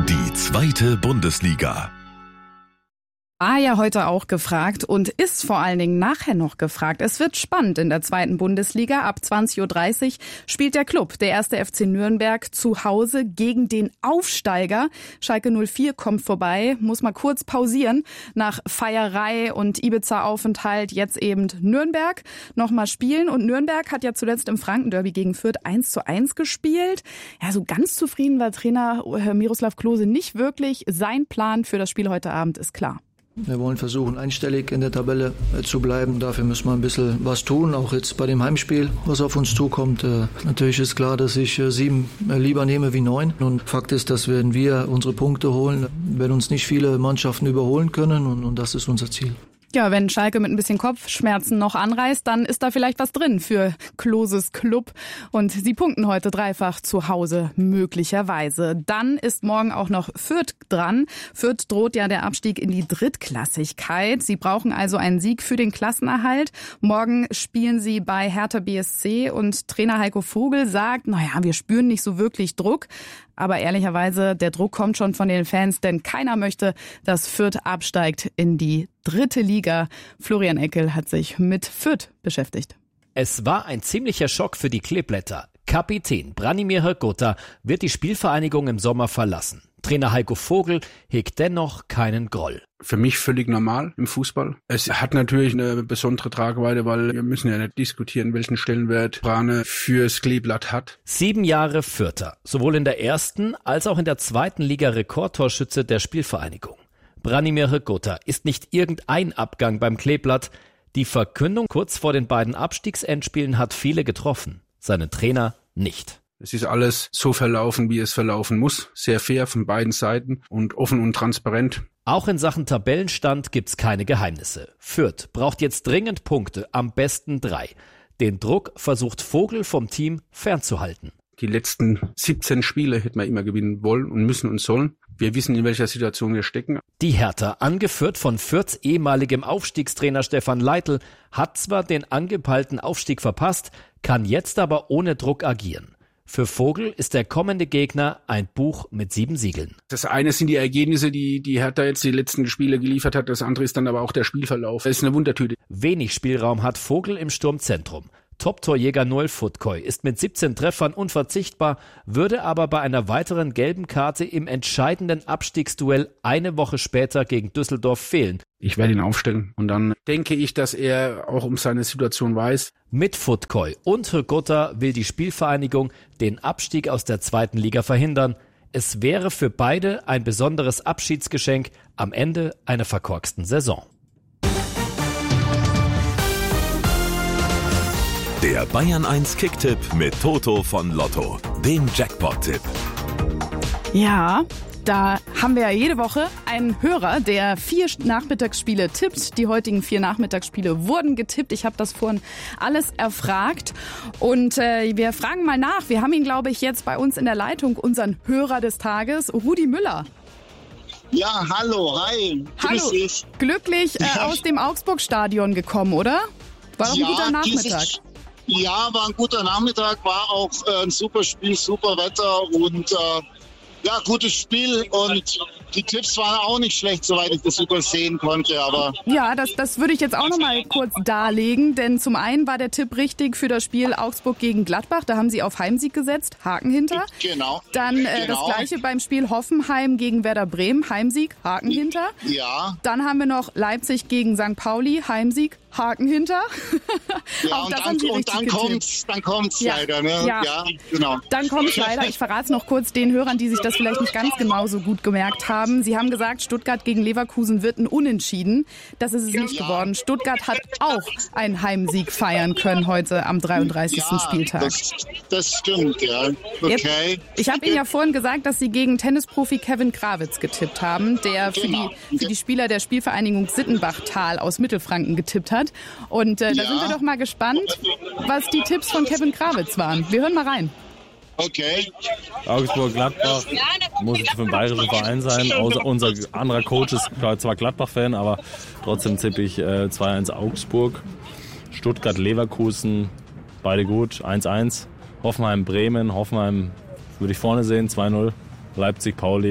Die zweite Bundesliga. War ja heute auch gefragt und ist vor allen Dingen nachher noch gefragt. Es wird spannend in der zweiten Bundesliga. Ab 20.30 Uhr spielt der Club, der 1. FC Nürnberg, zu Hause gegen den Aufsteiger. Schalke 04 kommt vorbei, muss mal kurz pausieren. Nach Feierei und Ibiza-Aufenthalt jetzt eben Nürnberg nochmal spielen. Und Nürnberg hat ja zuletzt im Franken-Derby gegen Fürth 1:1 gespielt. Ja, so ganz zufrieden war Trainer Miroslav Klose nicht wirklich. Sein Plan für das Spiel heute Abend ist klar. Wir wollen versuchen, einstellig in der Tabelle zu bleiben. Dafür müssen wir ein bisschen was tun, auch jetzt bei dem Heimspiel, was auf uns zukommt. Natürlich ist klar, dass ich 7 lieber nehme wie 9. Und Fakt ist, dass werden wir unsere Punkte holen, werden uns nicht viele Mannschaften überholen können und das ist unser Ziel. Ja, wenn Schalke mit ein bisschen Kopfschmerzen noch anreist, dann ist da vielleicht was drin für Kloses Club. Und sie punkten heute dreifach zu Hause möglicherweise. Dann ist morgen auch noch Fürth dran. Fürth droht ja der Abstieg in die Drittklassigkeit. Sie brauchen also einen Sieg für den Klassenerhalt. Morgen spielen sie bei Hertha BSC und Trainer Heiko Vogel sagt, wir spüren nicht so wirklich Druck. Aber ehrlicherweise, der Druck kommt schon von den Fans, denn keiner möchte, dass Fürth absteigt in die dritte Liga. Florian Eckel hat sich mit Fürth beschäftigt. Es war ein ziemlicher Schock für die Kleeblätter. Kapitän Branimir Hrgota wird die Spielvereinigung im Sommer verlassen. Trainer Heiko Vogel hegt dennoch keinen Groll. Für mich völlig normal im Fußball. Es hat natürlich eine besondere Tragweite, weil wir müssen ja nicht diskutieren, welchen Stellenwert Brane fürs Kleeblatt hat. 7 Jahre Fürther, sowohl in der ersten als auch in der zweiten Liga Rekordtorschütze der Spielvereinigung. Branimir Hrgota ist nicht irgendein Abgang beim Kleeblatt. Die Verkündung kurz vor den beiden Abstiegsendspielen hat viele getroffen, seinen Trainer nicht. Es ist alles so verlaufen, wie es verlaufen muss. Sehr fair von beiden Seiten und offen und transparent. Auch in Sachen Tabellenstand gibt's keine Geheimnisse. Fürth braucht jetzt dringend Punkte, am besten 3. Den Druck versucht Vogel vom Team fernzuhalten. Die letzten 17 Spiele hätten wir immer gewinnen wollen und müssen und sollen. Wir wissen, in welcher Situation wir stecken. Die Hertha, angeführt von Fürths ehemaligem Aufstiegstrainer Stefan Leitl, hat zwar den angepeilten Aufstieg verpasst, kann jetzt aber ohne Druck agieren. Für Vogel ist der kommende Gegner ein Buch mit 7 Siegeln. Das eine sind die Ergebnisse, die Hertha jetzt die letzten Spiele geliefert hat. Das andere ist dann aber auch der Spielverlauf. Das ist eine Wundertüte. Wenig Spielraum hat Vogel im Sturmzentrum. Top-Torjäger Noel Futkoi ist mit 17 Treffern unverzichtbar, würde aber bei einer weiteren gelben Karte im entscheidenden Abstiegsduell eine Woche später gegen Düsseldorf fehlen. Ich werde ihn aufstellen und dann denke ich, dass er auch um seine Situation weiß. Mit Futkoi und Hrgota will die Spielvereinigung den Abstieg aus der zweiten Liga verhindern. Es wäre für beide ein besonderes Abschiedsgeschenk am Ende einer verkorksten Saison. Der Bayern 1 Kicktipp mit Toto von Lotto, dem Jackpot-Tipp. Ja, da haben wir ja jede Woche einen Hörer, der 4 Nachmittagsspiele tippt. Die heutigen 4 Nachmittagsspiele wurden getippt. Ich habe das vorhin alles erfragt. Und wir fragen mal nach. Wir haben ihn, glaube ich, jetzt bei uns in der Leitung, unseren Hörer des Tages, Rudi Müller. Ja, hallo, hi. Hallo, glücklich aus dem Augsburg-Stadion gekommen, oder? War doch ein guter Nachmittag. Ja, war ein guter Nachmittag, war auch ein super Spiel, super Wetter und gutes Spiel und die Tipps waren auch nicht schlecht, soweit ich das übersehen konnte. Aber ja, das würde ich jetzt auch noch mal kurz darlegen, denn zum einen war der Tipp richtig für das Spiel Augsburg gegen Gladbach, da haben sie auf Heimsieg gesetzt, Haken hinter. Genau. Dann das gleiche beim Spiel Hoffenheim gegen Werder Bremen, Heimsieg, Haken hinter. Ja. Dann haben wir noch Leipzig gegen St. Pauli, Heimsieg, Haken hinter. Ja, und dann kommt's leider, ne? Ja, genau. Dann kommt's leider. Ich verrate es noch kurz den Hörern, die sich das vielleicht nicht ganz genauso gut gemerkt haben. Sie haben gesagt, Stuttgart gegen Leverkusen wird ein Unentschieden. Das ist es nicht geworden. Stuttgart hat auch einen Heimsieg feiern können heute am 33. Spieltag. Das stimmt, ja. Okay. Ich habe Ihnen ja vorhin gesagt, dass Sie gegen Tennisprofi Kevin Krawitz getippt haben, der für die Spieler der Spielvereinigung Sittenbachtal aus Mittelfranken getippt hat. Und da sind wir doch mal gespannt, was die Tipps von Kevin Krawitz waren. Wir hören mal rein. Okay. Augsburg-Gladbach muss es für einen bayerischen Verein sein. Unser anderer Coach ist zwar Gladbach-Fan, aber trotzdem tippe ich 2-1 Augsburg. Stuttgart-Leverkusen, beide gut, 1-1. Hoffenheim-Bremen, Hoffenheim würde ich vorne sehen, 2-0. Leipzig-Pauli,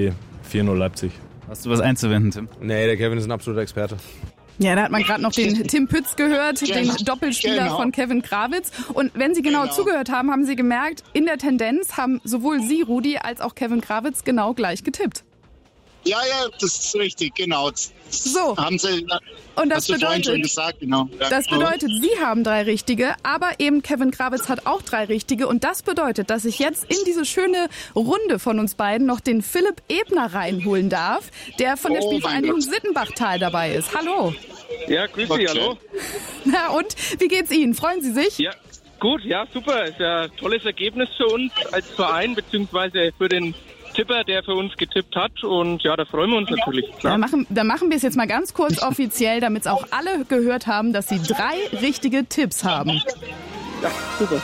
4-0 Leipzig. Hast du was einzuwenden, Tim? Nee, der Kevin ist ein absoluter Experte. Ja, da hat man gerade noch den Tim Pütz gehört, den Doppelspieler von Kevin Krawitz. Und wenn Sie genau zugehört haben, haben Sie gemerkt, in der Tendenz haben sowohl Sie, Rudi, als auch Kevin Krawitz genau gleich getippt. Ja, das ist richtig, genau. So. Haben Sie, und das bedeutet, schon gesagt, genau. Ja. Das bedeutet, Sie haben 3 Richtige, aber eben Kevin Krawitz hat auch 3 Richtige. Und das bedeutet, dass ich jetzt in diese schöne Runde von uns beiden noch den Philipp Ebner reinholen darf, der von der Spielvereinigung Sittenbachtal dabei ist. Hallo. Ja, grüß Sie, hallo. Na und, wie geht's Ihnen? Freuen Sie sich? Ja, gut, ja, super. Ist ja ein tolles Ergebnis für uns als Verein, beziehungsweise für den Tipper, der für uns getippt hat. Und ja, da freuen wir uns natürlich. Dann machen wir es jetzt mal ganz kurz offiziell, damit es auch alle gehört haben, dass Sie 3 richtige Tipps haben. Ja, super.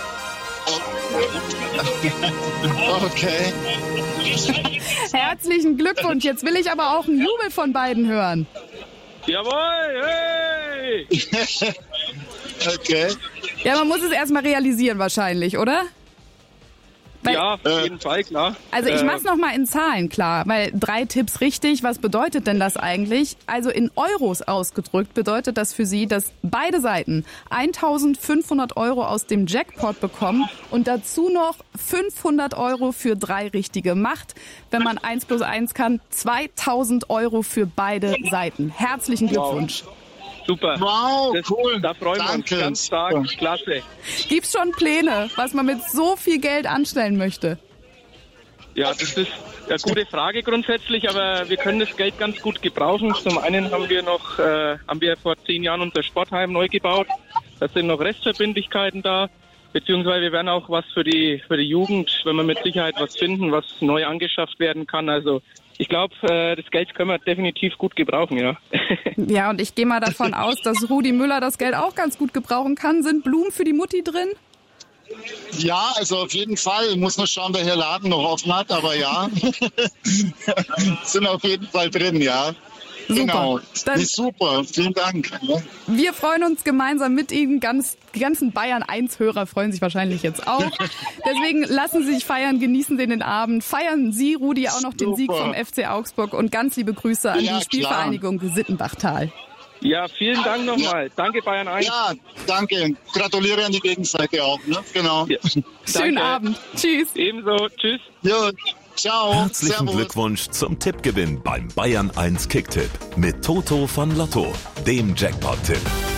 Okay. Herzlichen Glückwunsch. Jetzt will ich aber auch einen Jubel von beiden hören. Jawohl, hey! Okay. Ja, man muss es erstmal realisieren wahrscheinlich, oder? Ja, auf jeden Fall, klar. Also ich mach's nochmal in Zahlen klar, weil 3 Tipps richtig, was bedeutet denn das eigentlich? Also in Euros ausgedrückt bedeutet das für Sie, dass beide Seiten 1.500 € aus dem Jackpot bekommen und dazu noch 500 € für 3 richtige macht. Wenn man 1 plus 1 kann, 2.000 € für beide Seiten. Herzlichen Glückwunsch. Wow. Super. Wow, cool. Da freuen wir uns ganz stark. Klasse. Gibt's schon Pläne, was man mit so viel Geld anstellen möchte? Ja, das ist eine gute Frage grundsätzlich, aber wir können das Geld ganz gut gebrauchen. Zum einen haben wir vor 10 Jahren unser Sportheim neu gebaut. Da sind noch Restverbindlichkeiten da. Beziehungsweise wir werden auch was für die Jugend, wenn wir mit Sicherheit was finden, was neu angeschafft werden kann. Also ich glaube, das Geld können wir definitiv gut gebrauchen, ja. Ja, und ich gehe mal davon aus, dass Rudi Müller das Geld auch ganz gut gebrauchen kann. Sind Blumen für die Mutti drin? Ja, also auf jeden Fall. Ich muss noch schauen, wer hier Laden noch offen hat, aber ja. Sind auf jeden Fall drin, ja. Super. Genau. Dann super, vielen Dank. Wir freuen uns gemeinsam mit Ihnen. Die ganzen Bayern-1-Hörer freuen sich wahrscheinlich jetzt auch. Deswegen lassen Sie sich feiern, genießen Sie den Abend. Feiern Sie, Rudi, auch noch den Sieg vom FC Augsburg. Und ganz liebe Grüße an die Spielvereinigung Sittenbachtal. Ja, vielen Dank nochmal. Danke, Bayern 1. Ja, danke. Gratuliere an die Gegenseite auch. Ne? Genau. Ja. Schönen Abend. Tschüss. Ebenso. Tschüss. Ja. Ciao. Herzlichen Servus. Glückwunsch zum Tippgewinn beim Bayern 1 Kicktipp mit Toto von Lotto, dem Jackpot-Tipp.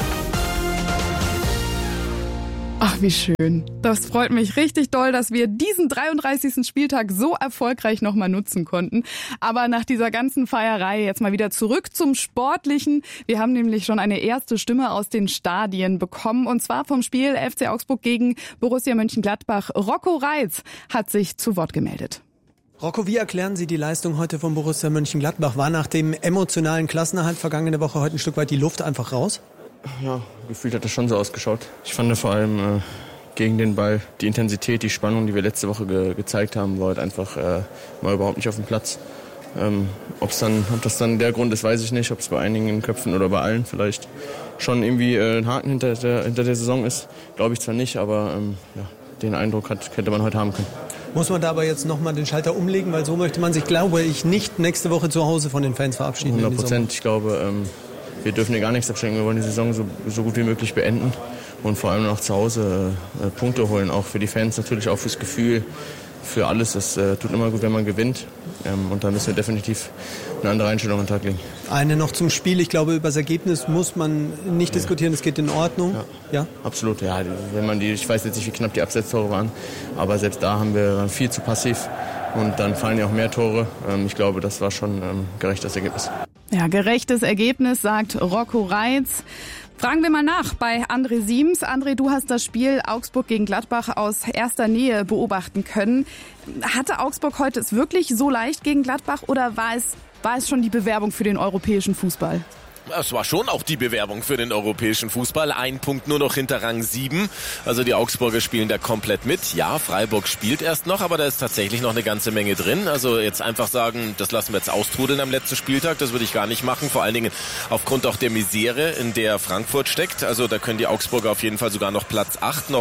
Ach, wie schön. Das freut mich richtig doll, dass wir diesen 33. Spieltag so erfolgreich nochmal nutzen konnten. Aber nach dieser ganzen Feierei jetzt mal wieder zurück zum Sportlichen. Wir haben nämlich schon eine erste Stimme aus den Stadien bekommen. Und zwar vom Spiel FC Augsburg gegen Borussia Mönchengladbach. Rocco Reitz hat sich zu Wort gemeldet. Rocco, wie erklären Sie die Leistung heute von Borussia Mönchengladbach? War nach dem emotionalen Klassenerhalt vergangene Woche heute ein Stück weit die Luft einfach raus? Ja, gefühlt hat das schon so ausgeschaut. Ich fand vor allem gegen den Ball die Intensität, die Spannung, die wir letzte Woche gezeigt haben, war halt einfach mal überhaupt nicht auf dem Platz. Ob das dann der Grund ist, weiß ich nicht. Ob es bei einigen in den Köpfen oder bei allen vielleicht schon irgendwie ein Haken hinter der Saison ist, glaube ich zwar nicht, aber den Eindruck hätte man heute haben können. Muss man da aber jetzt nochmal den Schalter umlegen, weil so möchte man sich, glaube ich, nicht nächste Woche zu Hause von den Fans verabschieden. 100%. Ich glaube, wir dürfen hier gar nichts abschenken. Wir wollen die Saison so gut wie möglich beenden und vor allem auch zu Hause Punkte holen. Auch für die Fans natürlich, auch fürs Gefühl, für alles. Es tut immer gut, wenn man gewinnt. Und da müssen wir definitiv eine andere Einstellung an den Tag legen. Eine noch zum Spiel. Ich glaube, über das Ergebnis muss man nicht diskutieren. Es geht in Ordnung. Ja? Absolut. Ja, ich weiß jetzt nicht, wie knapp die Absetztore waren, aber selbst da waren wir viel zu passiv. Und dann fallen ja auch mehr Tore. Ich glaube, das war schon ein gerechtes Ergebnis. Ja, gerechtes Ergebnis, sagt Rocco Reitz. Fragen wir mal nach bei André Siems. André, du hast das Spiel Augsburg gegen Gladbach aus erster Nähe beobachten können. Hatte Augsburg heute es wirklich so leicht gegen Gladbach oder war es schon die Bewerbung für den europäischen Fußball? Es war schon auch die Bewerbung für den europäischen Fußball. Ein Punkt nur noch hinter Rang 7. Also die Augsburger spielen da komplett mit. Ja, Freiburg spielt erst noch, aber da ist tatsächlich noch eine ganze Menge drin. Also jetzt einfach sagen, das lassen wir jetzt austrudeln am letzten Spieltag, das würde ich gar nicht machen. Vor allen Dingen aufgrund auch der Misere, in der Frankfurt steckt. Also da können die Augsburger auf jeden Fall sogar noch Platz 8 noch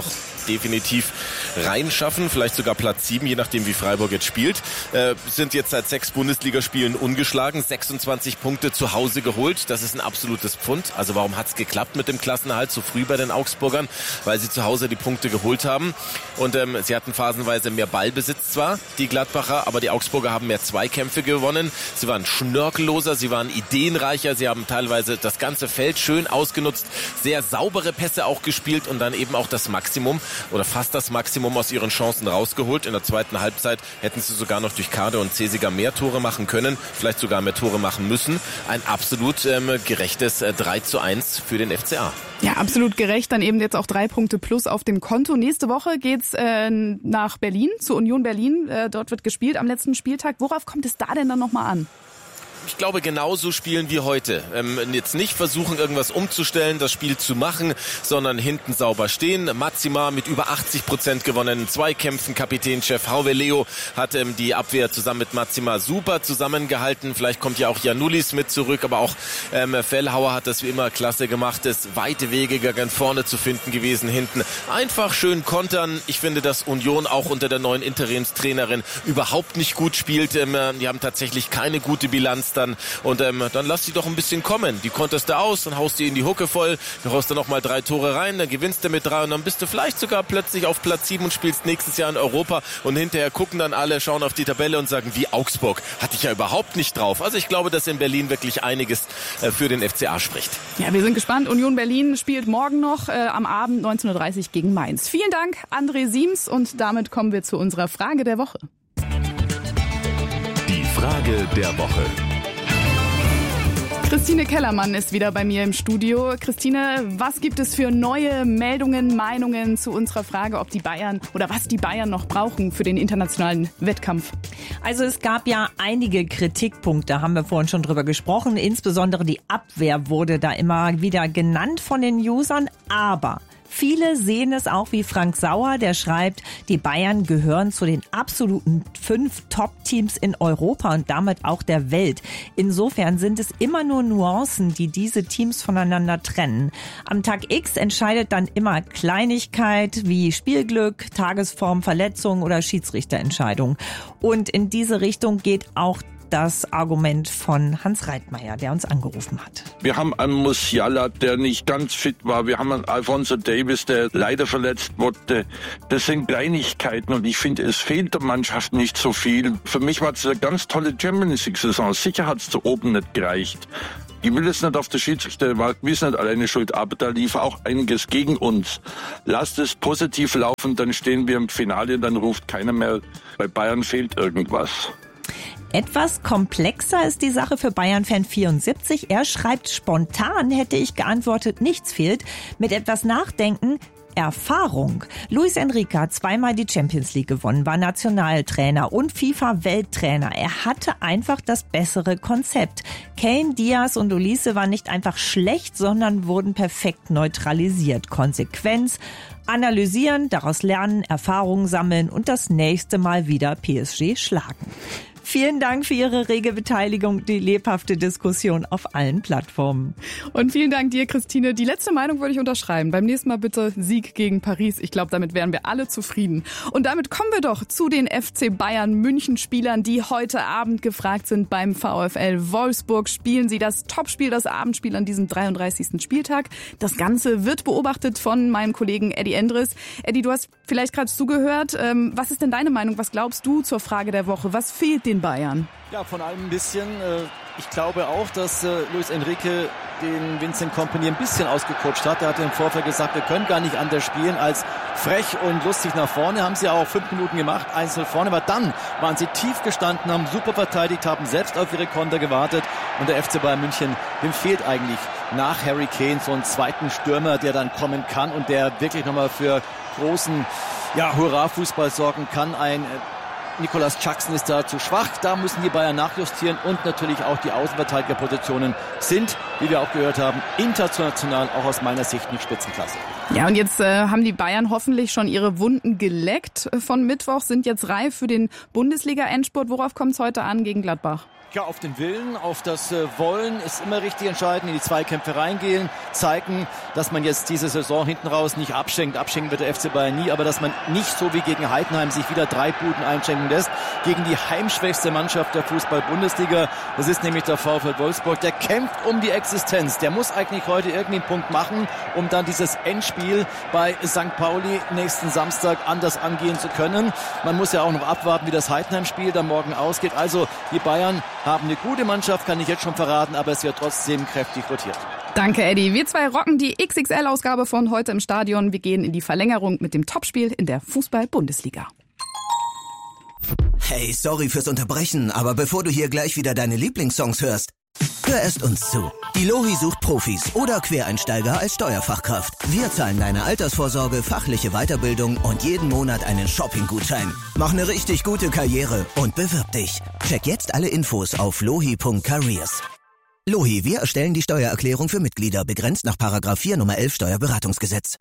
definitiv reinschaffen, vielleicht sogar Platz 7, je nachdem wie Freiburg jetzt spielt. Sind jetzt seit 6 Bundesligaspielen ungeschlagen, 26 Punkte zu Hause geholt. Das ist ein absolutes Pfund. Also warum hat's geklappt mit dem Klassenerhalt so früh bei den Augsburgern? Weil sie zu Hause die Punkte geholt haben. Und sie hatten phasenweise mehr Ballbesitz zwar, die Gladbacher, aber die Augsburger haben mehr Zweikämpfe gewonnen. Sie waren schnörkelloser, sie waren ideenreicher, sie haben teilweise das ganze Feld schön ausgenutzt, sehr saubere Pässe auch gespielt und dann eben auch das Maximum oder fast das Maximum aus ihren Chancen rausgeholt. In der zweiten Halbzeit hätten sie sogar noch durch Kade und Cesiger mehr Tore machen können, vielleicht sogar mehr Tore machen müssen. Ein absolut gerechtes 3:1 für den FCA. Ja, absolut gerecht. Dann eben jetzt auch 3 Punkte plus auf dem Konto. Nächste Woche geht's nach Berlin, zu Union Berlin. Dort wird gespielt am letzten Spieltag. Worauf kommt es da denn dann nochmal an? Ich glaube, genauso spielen wie heute. Jetzt nicht versuchen, irgendwas umzustellen, das Spiel zu machen, sondern hinten sauber stehen. Matsima mit über 80% gewonnenen Zweikämpfen. Kapitänchef Hauwe Leo hat die Abwehr zusammen mit Matsima super zusammengehalten. Vielleicht kommt ja auch Janulis mit zurück, aber auch Fellhauer hat das wie immer klasse gemacht. Es weite Wege ganz vorne zu finden gewesen, hinten. Einfach schön kontern. Ich finde, dass Union auch unter der neuen Interimstrainerin überhaupt nicht gut spielt. Die haben tatsächlich keine gute Bilanz dann. Und dann lass die doch ein bisschen kommen. Die konterst du aus, dann haust du in die Hucke voll, du haust dann nochmal 3 Tore rein, dann gewinnst du mit 3 und dann bist du vielleicht sogar plötzlich auf Platz 7 und spielst nächstes Jahr in Europa und hinterher gucken dann alle, schauen auf die Tabelle und sagen, wie Augsburg, hatte ich ja überhaupt nicht drauf. Also ich glaube, dass in Berlin wirklich einiges für den FCA spricht. Ja, wir sind gespannt. Union Berlin spielt morgen noch am Abend 19:30 Uhr gegen Mainz. Vielen Dank, André Siems, und damit kommen wir zu unserer Frage der Woche. Die Frage der Woche. Christine Kellermann ist wieder bei mir im Studio. Christine, was gibt es für neue Meldungen, Meinungen zu unserer Frage, ob die Bayern oder was die Bayern noch brauchen für den internationalen Wettkampf? Also es gab ja einige Kritikpunkte, haben wir vorhin schon drüber gesprochen. Insbesondere die Abwehr wurde da immer wieder genannt von den Usern, aber viele sehen es auch wie Frank Sauer, der schreibt, die Bayern gehören zu den absoluten 5 Top-Teams in Europa und damit auch der Welt. Insofern sind es immer nur Nuancen, die diese Teams voneinander trennen. Am Tag X entscheidet dann immer Kleinigkeit wie Spielglück, Tagesform, Verletzung oder Schiedsrichterentscheidung. Und in diese Richtung geht auch das Argument von Hans Reitmeier, der uns angerufen hat. Wir haben einen Musiala, der nicht ganz fit war. Wir haben einen Alphonso Davies, der leider verletzt wurde. Das sind Kleinigkeiten und ich finde, es fehlt der Mannschaft nicht so viel. Für mich war es eine ganz tolle Champions League-Saison. Sicher hat es zu oben nicht gereicht. Ich will jetzt nicht auf der Schiedsrichter, war gewiss nicht alleine schuld, aber da lief auch einiges gegen uns. Lasst es positiv laufen, dann stehen wir im Finale, dann ruft keiner mehr, bei Bayern fehlt irgendwas. Etwas komplexer ist die Sache für Bayern-Fan 74. Er schreibt, spontan hätte ich geantwortet, nichts fehlt. Mit etwas Nachdenken, Erfahrung. Luis Enrique hat 2-mal die Champions League gewonnen, war Nationaltrainer und FIFA-Welttrainer. Er hatte einfach das bessere Konzept. Kane, Diaz und Olise waren nicht einfach schlecht, sondern wurden perfekt neutralisiert. Konsequenz, analysieren, daraus lernen, Erfahrungen sammeln und das nächste Mal wieder PSG schlagen. Vielen Dank für Ihre rege Beteiligung, die lebhafte Diskussion auf allen Plattformen. Und vielen Dank dir, Christine. Die letzte Meinung würde ich unterschreiben. Beim nächsten Mal bitte Sieg gegen Paris. Ich glaube, damit wären wir alle zufrieden. Und damit kommen wir doch zu den FC Bayern München Spielern, die heute Abend gefragt sind beim VfL Wolfsburg. Spielen sie das Topspiel, das Abendspiel an diesem 33. Spieltag. Das Ganze wird beobachtet von meinem Kollegen Eddie Endres. Eddie, du hast vielleicht gerade zugehört. Was ist denn deine Meinung? Was glaubst du zur Frage der Woche? Was fehlt den Bayern? Ja, von allem ein bisschen. Ich glaube auch, dass Luis Enrique den Vincent Kompany ein bisschen ausgecoacht hat. Er hat im Vorfeld gesagt, wir können gar nicht anders spielen als frech und lustig nach vorne. Haben sie auch 5 Minuten gemacht, 1-0 vorne. Aber dann waren sie tief gestanden, haben super verteidigt, haben selbst auf ihre Konter gewartet. Und der FC Bayern München, dem fehlt eigentlich nach Harry Kane so einen zweiten Stürmer, der dann kommen kann und der wirklich nochmal für großen Hurra-Fußball sorgen kann. Ein Nicolas Jackson ist da zu schwach. Da müssen die Bayern nachjustieren und natürlich auch die Außenverteidigerpositionen sind, wie wir auch gehört haben, international auch aus meiner Sicht nicht Spitzenklasse. Ja, und jetzt haben die Bayern hoffentlich schon ihre Wunden geleckt von Mittwoch, sind jetzt reif für den Bundesliga-Endspurt. Worauf kommt es heute an gegen Gladbach? Ja, auf den Willen, auf das Wollen ist immer richtig entscheidend, in die Zweikämpfe reingehen, zeigen, dass man jetzt diese Saison hinten raus nicht abschenkt. Abschenken wird der FC Bayern nie, aber dass man nicht so wie gegen Heidenheim sich wieder 3 Buden einschenken lässt gegen die heimschwächste Mannschaft der Fußball-Bundesliga. Das ist nämlich der VfL Wolfsburg. Der kämpft um die Existenz. Der muss eigentlich heute irgendwie einen Punkt machen, um dann dieses Endspiel bei St. Pauli nächsten Samstag anders angehen zu können. Man muss ja auch noch abwarten, wie das Heidenheim-Spiel dann morgen ausgeht. Also die Bayern haben eine gute Mannschaft, kann ich jetzt schon verraten, aber es wird trotzdem kräftig rotiert. Danke, Eddie. Wir zwei rocken die XXL-Ausgabe von heute im Stadion. Wir gehen in die Verlängerung mit dem Topspiel in der Fußball-Bundesliga. Hey, sorry fürs Unterbrechen, aber bevor du hier gleich wieder deine Lieblingssongs hörst, hör erst uns zu. Die Lohi sucht Profis oder Quereinsteiger als Steuerfachkraft. Wir zahlen deine Altersvorsorge, fachliche Weiterbildung und jeden Monat einen Shopping-Gutschein. Mach eine richtig gute Karriere und bewirb dich. Check jetzt alle Infos auf lohi.careers. Lohi, wir erstellen die Steuererklärung für Mitglieder, begrenzt nach § 4 Nummer 11 Steuerberatungsgesetz.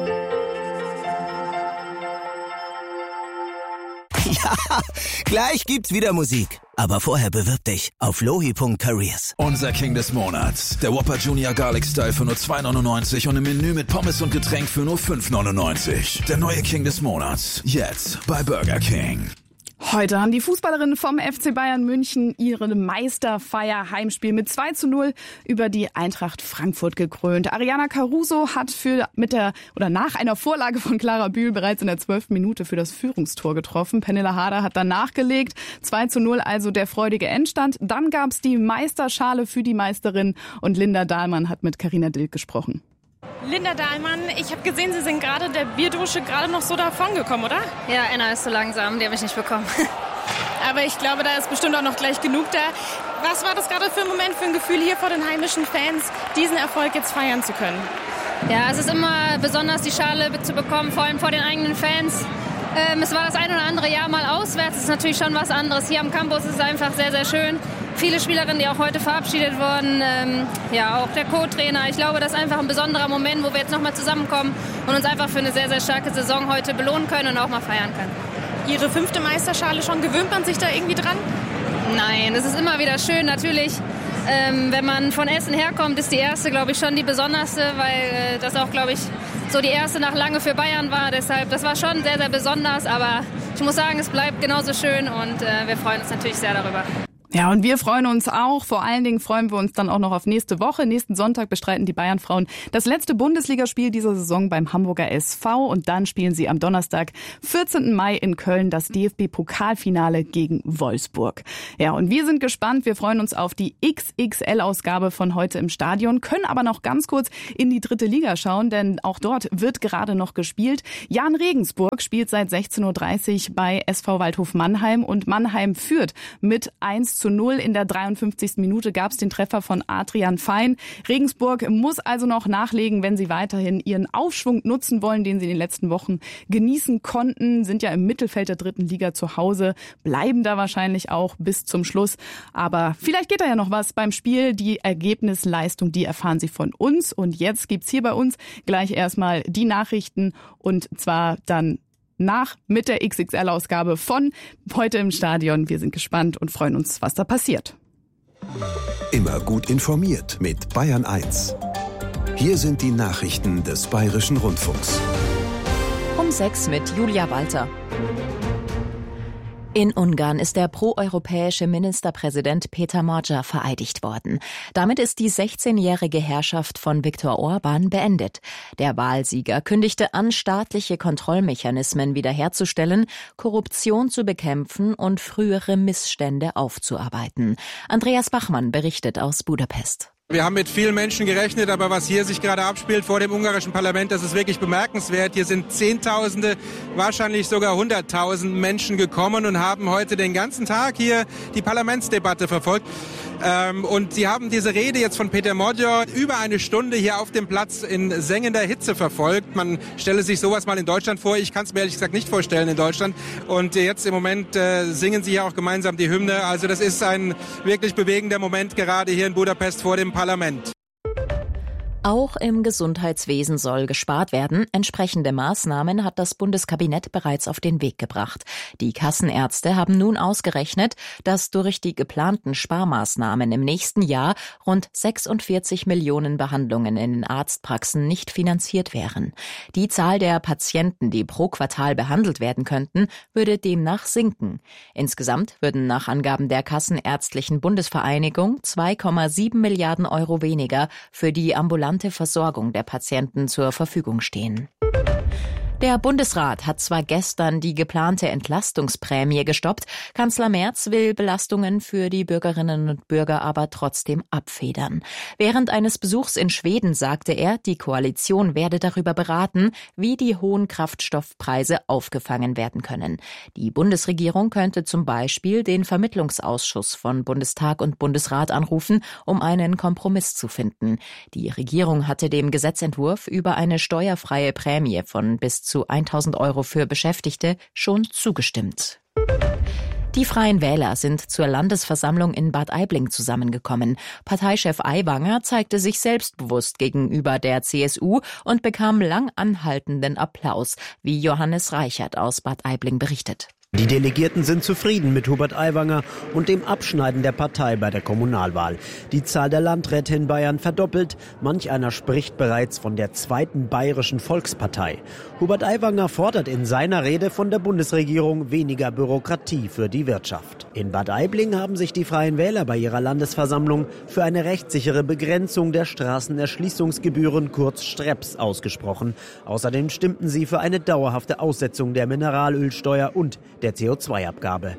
Ja, gleich gibt's wieder Musik. Aber vorher bewirb dich auf lohi.careers. Unser King des Monats. Der Whopper Junior Garlic Style für nur $2,99 und ein Menü mit Pommes und Getränk für nur $5,99. Der neue King des Monats. Jetzt bei Burger King. Heute haben die Fußballerinnen vom FC Bayern München ihre Meisterfeier-Heimspiel mit 2:0 über die Eintracht Frankfurt gekrönt. Ariana Caruso hat nach einer Vorlage von Clara Bühl bereits in der 12. Minute für das Führungstor getroffen. Pernilla Harder hat dann nachgelegt. 2:0 also der freudige Endstand. Dann gab's die Meisterschale für die Meisterin und Linda Dahlmann hat mit Carina Dilk gesprochen. Linda Dahlmann, ich habe gesehen, Sie sind gerade der Bierdusche noch so davongekommen, oder? Ja, Anna ist so langsam, die habe ich nicht bekommen. Aber ich glaube, da ist bestimmt auch noch gleich genug da. Was war das gerade für ein Moment, für ein Gefühl hier vor den heimischen Fans, diesen Erfolg jetzt feiern zu können? Ja, es ist immer besonders, die Schale zu bekommen, vor allem vor den eigenen Fans. Es war das ein oder andere Jahr mal auswärts, das ist natürlich schon was anderes. Hier am Campus ist es einfach sehr, sehr schön. Viele Spielerinnen, die auch heute verabschiedet wurden, auch der Co-Trainer. Ich glaube, das ist einfach ein besonderer Moment, wo wir jetzt nochmal zusammenkommen und uns einfach für eine sehr, sehr starke Saison heute belohnen können und auch mal feiern können. Ihre 5. Meisterschale schon, gewöhnt man sich da irgendwie dran? Nein, es ist immer wieder schön, natürlich. Wenn man von Essen herkommt, ist die erste, glaube ich, schon die besonderste, weil das auch, glaube ich, so die erste nach lange für Bayern war. Deshalb, das war schon sehr, sehr besonders, aber ich muss sagen, es bleibt genauso schön und wir freuen uns natürlich sehr darüber. Ja, und wir freuen uns auch. Vor allen Dingen freuen wir uns dann auch noch auf nächste Woche. Nächsten Sonntag bestreiten die Bayern-Frauen das letzte Bundesligaspiel dieser Saison beim Hamburger SV. Und dann spielen sie am Donnerstag, 14. Mai in Köln, das DFB-Pokalfinale gegen Wolfsburg. Ja, und wir sind gespannt. Wir freuen uns auf die XXL-Ausgabe von heute im Stadion, können aber noch ganz kurz in die 3. Liga schauen, denn auch dort wird gerade noch gespielt. Jahn Regensburg spielt seit 16:30 Uhr bei SV Waldhof Mannheim und Mannheim führt mit 1:0. In der 53. Minute gab es den Treffer von Adrian Fein. Regensburg muss also noch nachlegen, wenn sie weiterhin ihren Aufschwung nutzen wollen, den sie in den letzten Wochen genießen konnten. Sind ja im Mittelfeld der 3. Liga zu Hause, bleiben da wahrscheinlich auch bis zum Schluss. Aber vielleicht geht da ja noch was beim Spiel. Die Ergebnisleistung, die erfahren Sie von uns. Und jetzt gibt's hier bei uns gleich erstmal die Nachrichten und zwar dann mit der XXL-Ausgabe von heute im Stadion. Wir sind gespannt und freuen uns, was da passiert. Immer gut informiert mit Bayern 1. Hier sind die Nachrichten des Bayerischen Rundfunks. Um 6 mit Julia Walter. In Ungarn ist der proeuropäische Ministerpräsident Peter Magyar vereidigt worden. Damit ist die 16-jährige Herrschaft von Viktor Orban beendet. Der Wahlsieger kündigte an, staatliche Kontrollmechanismen wiederherzustellen, Korruption zu bekämpfen und frühere Missstände aufzuarbeiten. Andreas Bachmann berichtet aus Budapest. Wir haben mit vielen Menschen gerechnet, aber was hier sich gerade abspielt vor dem ungarischen Parlament, das ist wirklich bemerkenswert. Hier sind Zehntausende, wahrscheinlich sogar 100.000 Menschen gekommen und haben heute den ganzen Tag hier die Parlamentsdebatte verfolgt. Und sie haben diese Rede jetzt von Peter Modjer über eine Stunde hier auf dem Platz in sengender Hitze verfolgt. Man stelle sich sowas mal in Deutschland vor. Ich kann es mir ehrlich gesagt nicht vorstellen in Deutschland. Und jetzt im Moment singen sie ja auch gemeinsam die Hymne. Also das ist ein wirklich bewegender Moment gerade hier in Budapest vor dem Parlament. Auch im Gesundheitswesen soll gespart werden. Entsprechende Maßnahmen hat das Bundeskabinett bereits auf den Weg gebracht. Die Kassenärzte haben nun ausgerechnet, dass durch die geplanten Sparmaßnahmen im nächsten Jahr rund 46 Millionen Behandlungen in den Arztpraxen nicht finanziert wären. Die Zahl der Patienten, die pro Quartal behandelt werden könnten, würde demnach sinken. Insgesamt würden nach Angaben der Kassenärztlichen Bundesvereinigung 2,7 Milliarden Euro weniger für die ambulante Versorgung der Patienten zur Verfügung stehen. Der Bundesrat hat zwar gestern die geplante Entlastungsprämie gestoppt, Kanzler Merz will Belastungen für die Bürgerinnen und Bürger aber trotzdem abfedern. Während eines Besuchs in Schweden sagte er, die Koalition werde darüber beraten, wie die hohen Kraftstoffpreise aufgefangen werden können. Die Bundesregierung könnte zum Beispiel den Vermittlungsausschuss von Bundestag und Bundesrat anrufen, um einen Kompromiss zu finden. Die Regierung hatte dem Gesetzentwurf über eine steuerfreie Prämie von bis zu 1.000 Euro für Beschäftigte schon zugestimmt. Die Freien Wähler sind zur Landesversammlung in Bad Aibling zusammengekommen. Parteichef Aiwanger zeigte sich selbstbewusst gegenüber der CSU und bekam lang anhaltenden Applaus, wie Johannes Reichert aus Bad Aibling berichtet. Die Delegierten sind zufrieden mit Hubert Aiwanger und dem Abschneiden der Partei bei der Kommunalwahl. Die Zahl der Landräte in Bayern verdoppelt. Manch einer spricht bereits von der zweiten bayerischen Volkspartei. Hubert Aiwanger fordert in seiner Rede von der Bundesregierung weniger Bürokratie für die Wirtschaft. In Bad Aibling haben sich die Freien Wähler bei ihrer Landesversammlung für eine rechtssichere Begrenzung der Straßenerschließungsgebühren, kurz Streps, ausgesprochen. Außerdem stimmten sie für eine dauerhafte Aussetzung der Mineralölsteuer und der CO2-Abgabe.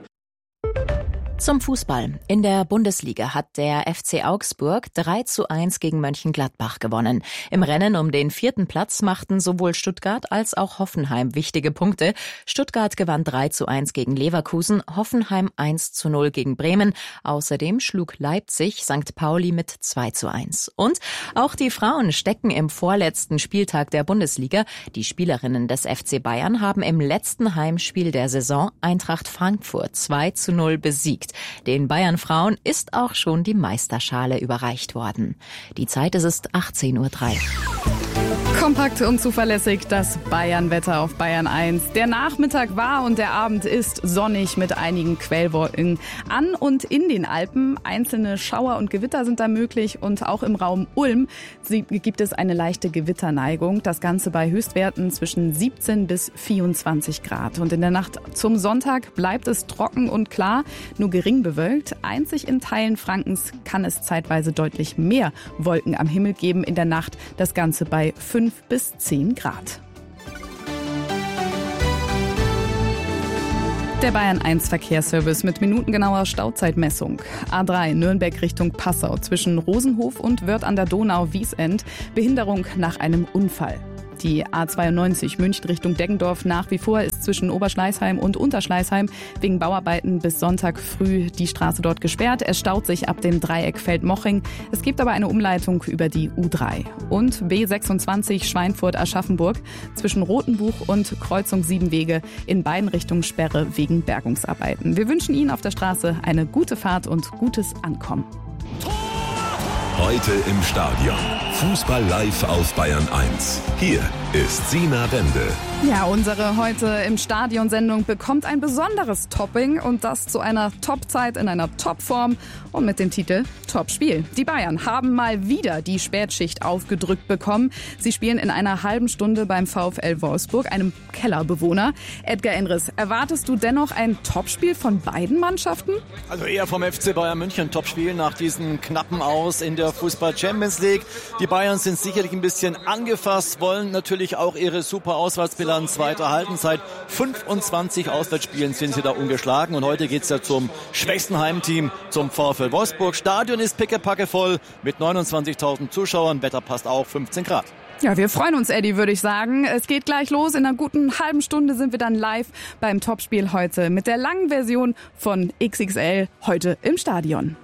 Zum Fußball. In der Bundesliga hat der FC Augsburg 3:1 gegen Mönchengladbach gewonnen. Im Rennen um den 4. Platz machten sowohl Stuttgart als auch Hoffenheim wichtige Punkte. Stuttgart gewann 3:1 gegen Leverkusen, Hoffenheim 1:0 gegen Bremen. Außerdem schlug Leipzig St. Pauli mit 2:1. Und auch die Frauen stecken im vorletzten Spieltag der Bundesliga. Die Spielerinnen des FC Bayern haben im letzten Heimspiel der Saison Eintracht Frankfurt 2:0 besiegt. Den Bayern-Frauen ist auch schon die Meisterschale überreicht worden. Die Zeit ist 18:03 Uhr. Kompakt und zuverlässig das Bayern-Wetter auf Bayern 1. Der Nachmittag war und der Abend ist sonnig mit einigen Quellwolken an und in den Alpen. Einzelne Schauer und Gewitter sind da möglich und auch im Raum Ulm gibt es eine leichte Gewitterneigung. Das Ganze bei Höchstwerten zwischen 17 bis 24 Grad. Und in der Nacht zum Sonntag bleibt es trocken und klar, nur gering bewölkt. Einzig in Teilen Frankens kann es zeitweise deutlich mehr Wolken am Himmel geben in der Nacht. Das Ganze bei 5 bis 10 Grad. Der Bayern 1 Verkehrsservice mit minutengenauer Stauzeitmessung. A3 Nürnberg Richtung Passau zwischen Rosenhof und Wörth an der Donau-Wiesent. Behinderung nach einem Unfall. Die A92 München Richtung Deggendorf nach wie vor ist zwischen Oberschleißheim und Unterschleißheim wegen Bauarbeiten bis Sonntag früh die Straße dort gesperrt. Es staut sich ab dem Dreieck Feldmoching. Es gibt aber eine Umleitung über die U3. Und B26 Schweinfurt-Aschaffenburg zwischen Rotenbuch und Kreuzung Siebenwege in beiden Richtungen Sperre wegen Bergungsarbeiten. Wir wünschen Ihnen auf der Straße eine gute Fahrt und gutes Ankommen. Heute im Stadion. Fußball live auf Bayern 1. Hier ist Sina Wende. Ja, unsere heute im Stadion-Sendung bekommt ein besonderes Topping und das zu einer Topzeit in einer Topform und mit dem Titel Topspiel. Die Bayern haben mal wieder die Spätschicht aufgedrückt bekommen. Sie spielen in einer halben Stunde beim VfL Wolfsburg, einem Kellerbewohner. Edgar Enris, erwartest du dennoch ein Topspiel von beiden Mannschaften? Also eher vom FC Bayern München Topspiel nach diesem knappen Aus in der Fußball-Champions League. Die Bayern sind sicherlich ein bisschen angefasst, wollen natürlich auch ihre super Auswärtsbilanz weiterhalten. Seit 25 Auswärtsspielen sind sie da ungeschlagen und heute geht's ja zum schwächsten Heimteam, zum VfL Wolfsburg. Stadion ist pickepacke voll mit 29.000 Zuschauern. Wetter passt auch, 15 Grad. Ja, wir freuen uns, Eddie, würde ich sagen. Es geht gleich los. In einer guten halben Stunde sind wir dann live beim Topspiel heute mit der langen Version von XXL heute im Stadion.